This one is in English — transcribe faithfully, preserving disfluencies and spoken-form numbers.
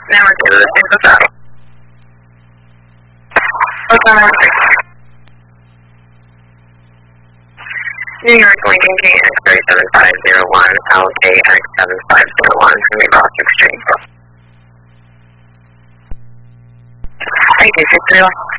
Network to the single throttle. What's on New York Lincoln K X three seven five zero one, L K X seven five zero one from your Boston Street. Thank you, six three one.